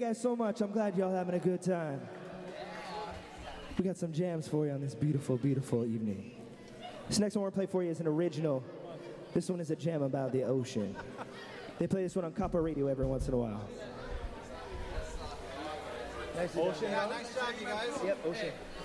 guys so much. I'm glad y'all having a good time. We got some jams for you on this beautiful, beautiful evening. This next one we're going to play for you is an original. This one is a jam about the ocean. They play this one on Copper Radio every once in a while. Ocean, yeah, nice job, you guys. Yep, Ocean.